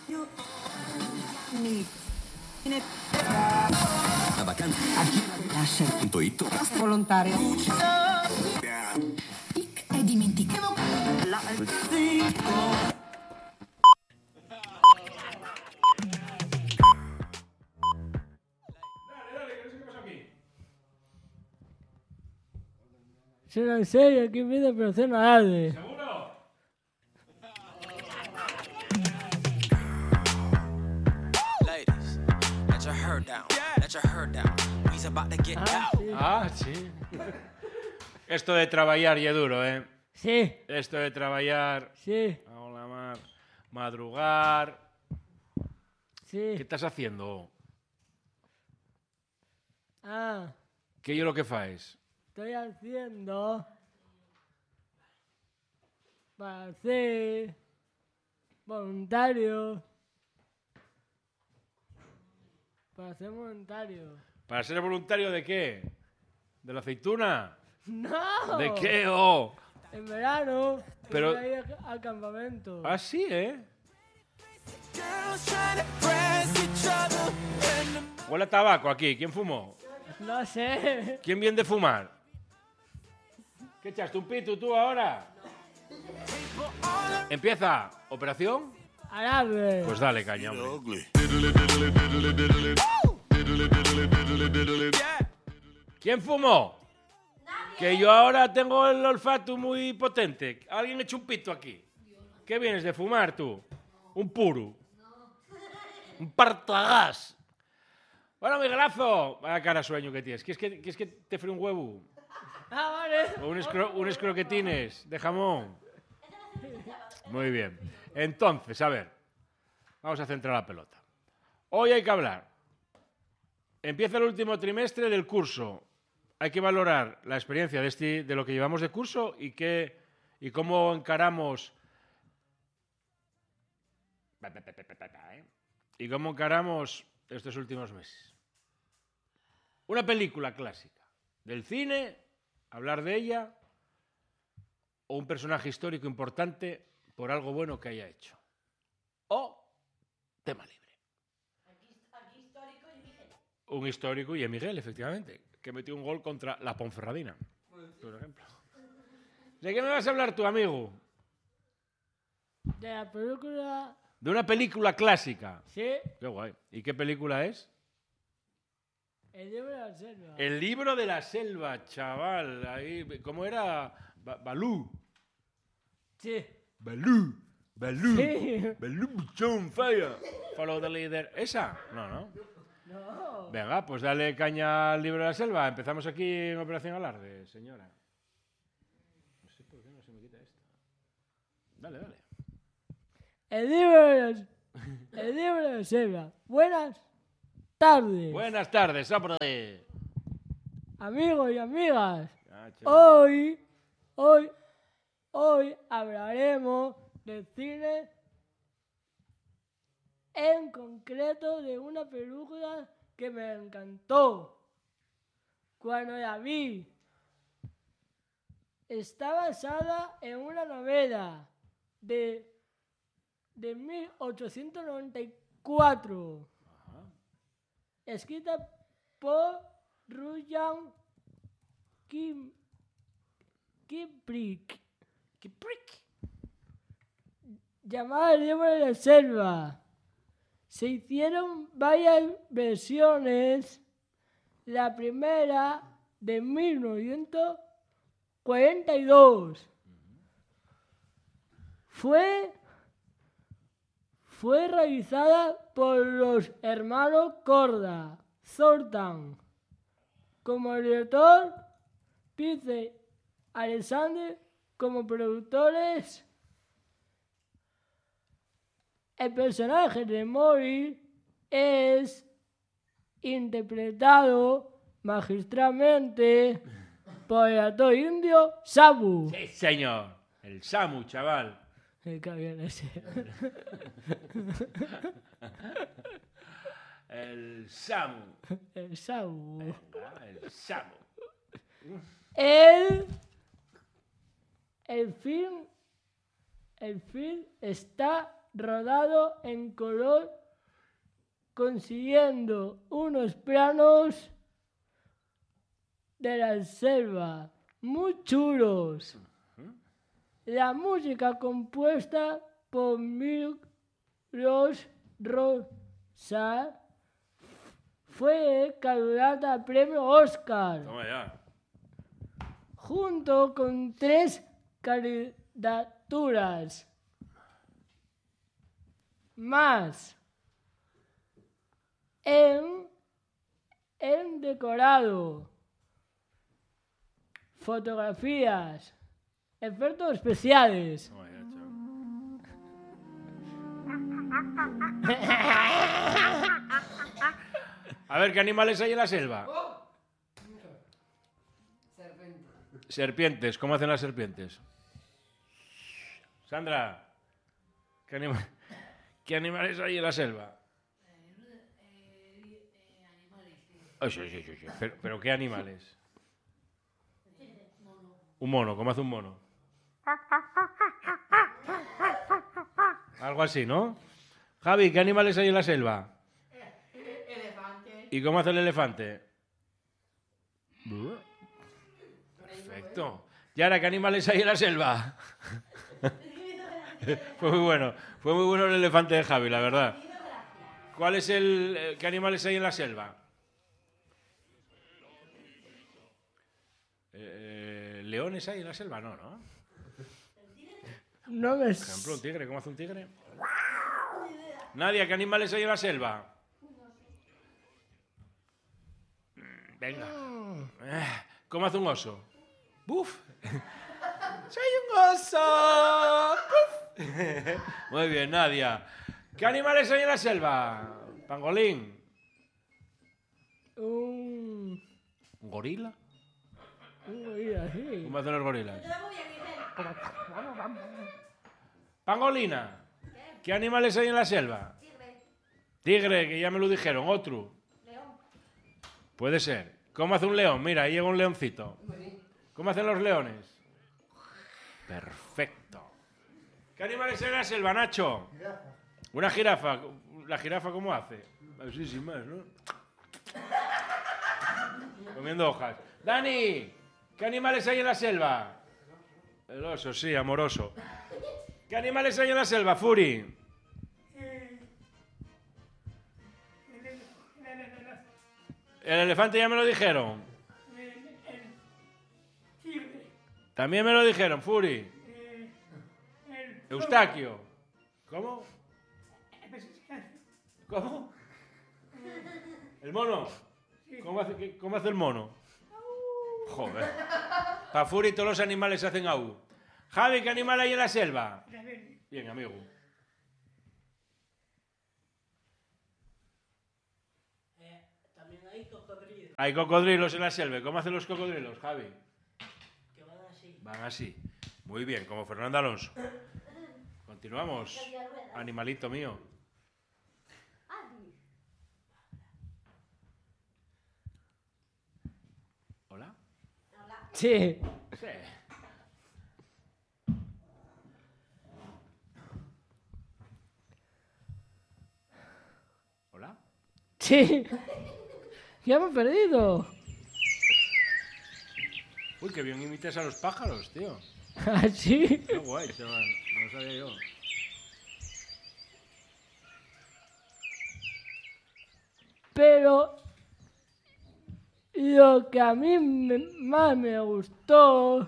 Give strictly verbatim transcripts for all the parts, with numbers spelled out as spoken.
La vacanza punto it volontario e dimentichiamo la Se una serie aquí pide operación Alarde. ¿Seguro? Ladies, let your hair down. Let your hair down. We's about to get Ah, down. sí. Ah, sí. Esto de trabajar y es duro, ¿eh? Sí, Esto de trabajar, sí, hola, mar, madrugar. ¿Qué sí. estás haciendo? Ah, ¿Qué yo lo que faes? estoy haciendo para ser voluntario. Para ser voluntario. ¿Para ser voluntario de qué? ¿De la aceituna? ¡No! ¿De qué? Oh. En verano, Pero- voy a ir a- al campamento. Ah, sí, ¿eh? Girls trying to impress each other in the Huele a tabaco aquí. ¿Quién fumó? No sé. ¿Quién viene de fumar? ¿Qué echaste un pito tú ahora? Empieza. ¿Operación? Alarde. Pues dale, caña, hombre. ¿Quién fumó? Que yo ahora tengo el olfato muy potente. ¿Alguien echa un pito aquí? ¿Qué vienes de fumar tú? Un puro. Un partagás. Bueno, Miguelazo. Vaya cara sueño que tienes. ¿Quieres que, ¿quieres que te fríe un huevo? Ah, vale. O unos, cro- unos croquetines de jamón. Muy bien. Entonces, a ver. Vamos a centrar la pelota. Hoy hay que hablar. Empieza el último trimestre del curso. Hay que valorar la experiencia de, este, de lo que llevamos de curso y, qué, y cómo encaramos... ¿eh? Y cómo encaramos estos últimos meses. Una película clásica del cine, hablar de ella, o un personaje histórico importante por algo bueno que haya hecho. O tema libre. Un histórico y Miguel, efectivamente, que metió un gol contra la Ponferradina, por ejemplo. ¿De qué me vas a hablar tú, amigo? De la película. De una película clásica. Sí, Qué guay. ¿Y qué película es? el libro de la selva. El libro de la selva, chaval. Ahí, ¿cómo era? Ba- Balú. Sí. Balú. Balú. Sí. Balú, Buchón, fire. Follow the leader. ¿Esa? No, no. No. Venga, pues dale caña al libro de la selva. Empezamos aquí en Operación Alarde, señora. No sé por qué no se me quita esto. Dale, dale. El libro de la, el libro de la selva. Buenas tardes, Buenas tardes, sobre. amigos y amigas. Ah, chaval. Hoy, hoy, hoy hablaremos del cine, en concreto de una película que me encantó cuando la vi. Está basada en una novela de, de mil ochocientos noventa y cuatro, escrita por Rudyard Kim, Kipling, llamada El libro de la selva. Se hicieron varias versiones. La primera de mil novecientos cuarenta y dos fue, fue realizada por los hermanos Korda Zoltan, como director, Peter Alexander como productores. El personaje de Morris es interpretado magistralmente por el actor indio Sabu. Sí, señor. El Samu, chaval. Me cae en ese. El Samu. El Sabu. Venga, el Samu. El, el film, el film está rodado en color, consiguiendo unos planos de la selva muy chulos. La música compuesta por Milk Rose Rosa fue candidata al premio Oscar, Toma ya. junto con tres candidaturas más en, en decorado, fotografías, efectos especiales. Toma ya, chaval. A ver, ¿qué animales hay en la selva? Serpientes. ¿Cómo hacen las serpientes? Sandra, ¿qué, anima- ¿qué animales hay en la selva? Ay, sí, sí, sí, sí. Pero, pero ¿qué animales? Un mono. ¿Cómo hace un mono? Algo así, ¿no? Javi, ¿qué animales hay en la selva? Elefante. ¿Y cómo hace el elefante? Perfecto. Y ahora, ¿qué animales hay en la selva? Fue muy bueno. Fue muy bueno el elefante de Javi, la verdad. ¿Cuál es el... eh, ¿Qué animales hay en la selva? Eh, ¿Leones hay en la selva? No, ¿no? No me... Por ejemplo, un tigre. ¿Cómo hace un tigre? Nadia, ¿qué animales hay en la selva? Mm, Venga. Eh, ¿Cómo hace un oso? ¡Buf! ¡Soy un oso! ¡Buf! Muy bien, Nadia. ¿Qué animales hay en la selva? Pangolín. Un... ¿Un gorila? un gorila, sí. ¿Cómo hacen los gorilas? Pangolina. ¿Qué animales hay en la selva? Tigre, que ya me lo dijeron. Otro. Puede ser. ¿Cómo hace un león? Mira, ahí llega un leoncito. ¿Cómo hacen los leones? Perfecto. ¿Qué animales hay en la selva, Nacho? Una jirafa. ¿La jirafa cómo hace? Así sin más, ¿no? Comiendo hojas. Dani, ¿qué animales hay en la selva? El oso, sí, amoroso. ¿Qué animales hay en la selva, Furi? El elefante ya me lo dijeron. También me lo dijeron, Furi. Eustaquio. ¿Cómo? ¿Cómo? ¿El mono? ¿Cómo hace, qué- cómo hace el mono? Joder. Para Furi todos los animales hacen au. Javi, ¿qué animal hay en la selva? Bien, amigo. También hay cocodrilos Hay cocodrilos en la selva. ¿Cómo hacen los cocodrilos, Javi? que van así. Van así. Muy bien, como Fernando Alonso. Continuamos. Animalito mío. ¿Hola? Sí. Sí. ¿Hola? Sí. Ya me he perdido. Uy, qué bien imitas a los pájaros, tío. Así. Qué guay, chaval. No lo sabía yo. Pero lo que a mí me- más me gustó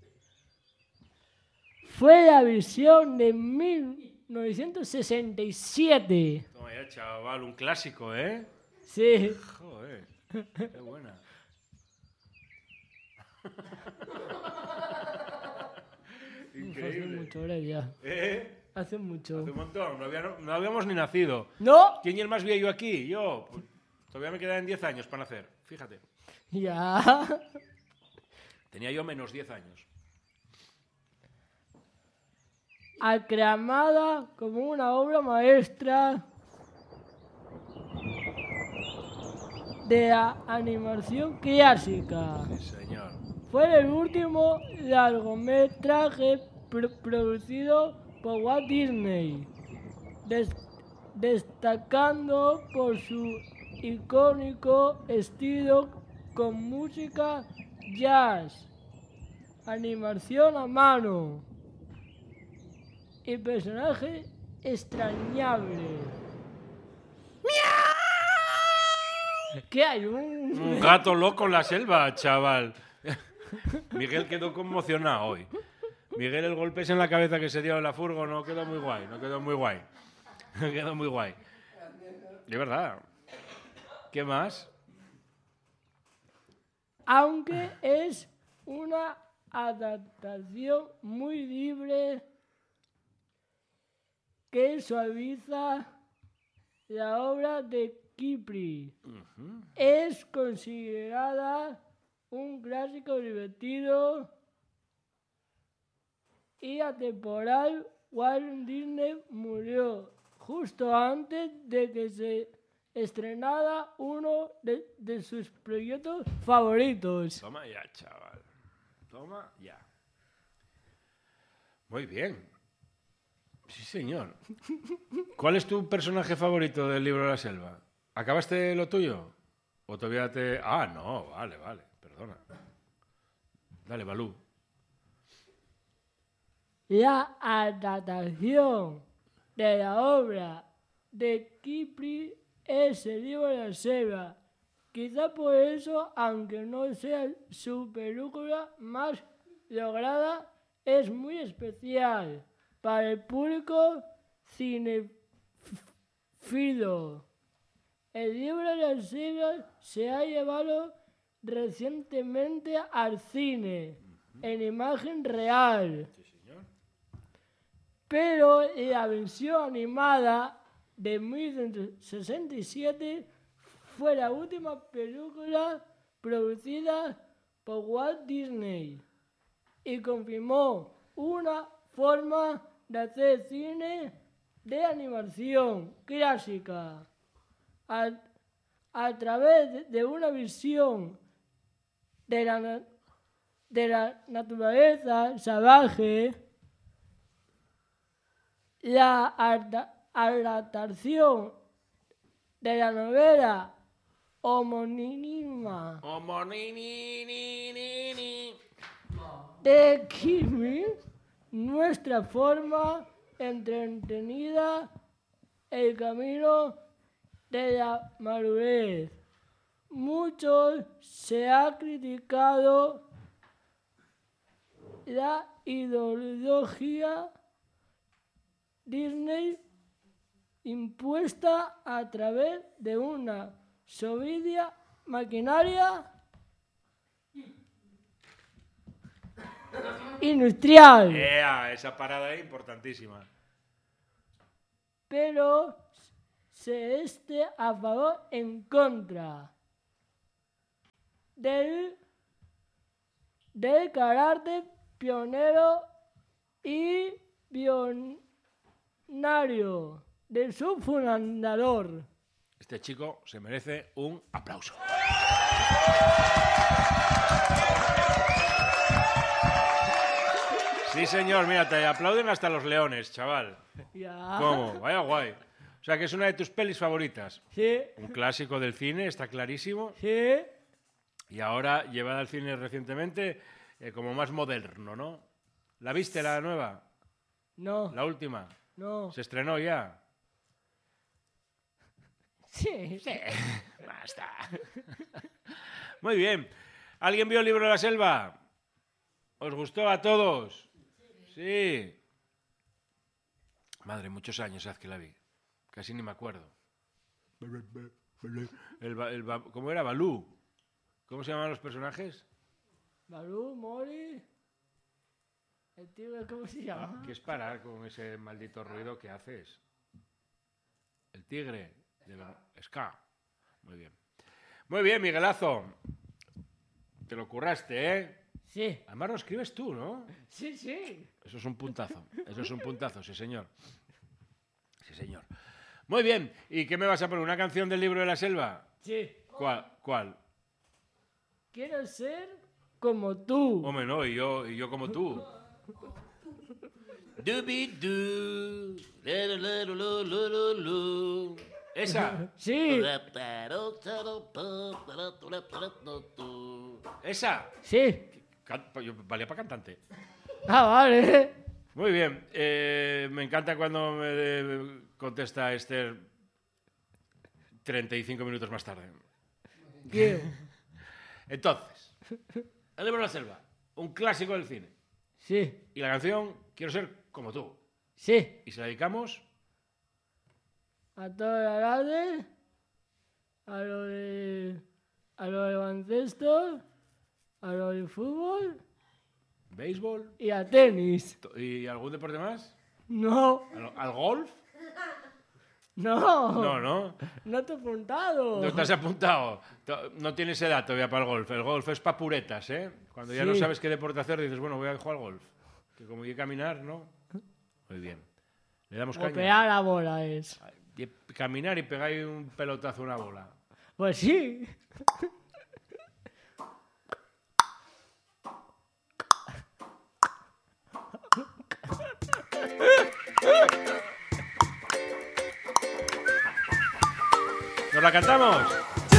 fue la visión de mil novecientos sesenta y siete. Toma ya, chaval, un clásico, ¿eh? Sí. Joder, qué buena. Hace Increíble. mucho, ahora ya. ¿Eh? Hace mucho. Hace un montón, no, había- no habíamos ni nacido. ¿No? ¿Quién es el más viejo aquí? Yo. Pues, todavía me quedan diez años para nacer, fíjate. Ya. Tenía yo menos diez años. Aclamada como una obra maestra de la animación clásica. Sí, señor. Fue el último largometraje pro- producido por Walt Disney. des- destacando por su icónico estilo con música jazz, animación a mano y personajes extrañables. ¿Qué hay? Un... Un gato loco en la selva, chaval. Miguel quedó conmocionado hoy. Miguel, el golpe ese en la cabeza que se dio en la furgo no quedó muy guay, no quedó muy guay. No quedó muy guay. De verdad. ¿Qué más? Aunque es una adaptación muy libre que suaviza la obra de Kipri. Uh-huh. Es considerada un clásico divertido y atemporal. Walt Disney murió justo antes de que se estrenara uno de, de sus proyectos favoritos. Toma ya, chaval. Toma ya. Muy bien. Sí, señor. ¿Cuál es tu personaje favorito del libro de la selva? ¿Acabaste lo tuyo? ¿O todavía te...? Ah, no, vale, vale, perdona. Dale, Balú. La adaptación de la obra de Kipri es el libro de la selva. Quizá por eso, aunque no sea su película más lograda, es muy especial para el público cinéfilo. El libro de la selva se ha llevado recientemente al cine en imagen real. Pero la versión animada de mil novecientos sesenta y siete fue la última película producida por Walt Disney y confirmó una forma de hacer cine de animación clásica a, a través de, de una visión de la, de la naturaleza salvaje. La adaptación de la novela homónima de Kipri, nuestra forma entretenida el camino de la madurez. Mucho se ha criticado la ideología Disney impuesta a través de una soberbia maquinaria industrial. Yeah, esa parada es importantísima. Pero se esté a favor en contra del, del carácter pionero y pionero de su fundador. Este chico se merece un aplauso. Sí, señor, mira, te aplauden hasta los leones, chaval. Ya. ¿Cómo? Vaya guay. O sea, que es una de tus pelis favoritas. Sí. Un clásico del cine, está clarísimo. Sí. Y ahora llevada al cine recientemente eh, como más moderno, ¿no? ¿La viste, la nueva? No. La última. No. ¿Se estrenó ya? Sí. Sí. Basta. Muy bien. ¿Alguien vio el libro de la selva? ¿Os gustó a todos? Sí. Madre, muchos años hace que la vi. Casi ni me acuerdo. El, ba- el ba- ¿Cómo era? Balú. ¿Cómo se llamaban los personajes? Balú, Mori. El tío, ¿cómo se llama? ¿Qué es parar con ese maldito ruido que haces? El tigre. De la... Ska. Muy bien. Muy bien, Miguelazo. Te lo curraste, ¿eh? Sí. Además lo escribes tú, ¿no? Sí, sí. Eso es un puntazo. Eso es un puntazo, sí, señor. Sí, señor. Muy bien. ¿Y qué me vas a poner? ¿Una canción del libro de la selva? Sí. ¿Cuál? ¿Cuál? Quiero ser como tú. Hombre, no, y yo, y yo como tú. Dubi-du, lu-lu-lu-lu-lu-lu. ¿Esa? Sí, ¿Esa? sí. Can- yo- Valía para cantante. Ah, vale. Muy bien. eh, me encanta cuando me eh, contesta Esther treinta y cinco minutos más tarde. ¿Qué? Entonces, El libro de la selva, un clásico del cine. Sí, Y la canción, Quiero ser como tú. sí. Y se la dedicamos A todas las edades, a lo de, a lo de baloncesto, a lo de fútbol béisbol y a tenis. y algún deporte más. No, ¿Al, al golf? no, No, no. no te he apuntado. No te has apuntado. To- No tienes edad todavía para el golf. El golf es para puretas, ¿eh? Cuando ya no Sí. sabes qué deporte hacer, dices, bueno, voy a jugar al golf. Que como hay que caminar, ¿no? Muy bien. Le damos caña. Golpear la bola es. Y caminar y pegáis un pelotazo a una bola. Pues sí. ¿Nos la cantamos?